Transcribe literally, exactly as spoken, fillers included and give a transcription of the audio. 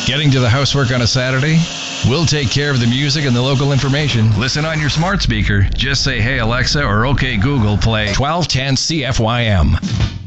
Getting to the housework on a Saturday? We'll take care of the music and the local information. Listen on your smart speaker. Just say, "Hey Alexa," or "Okay Google, play twelve ten C F Y M."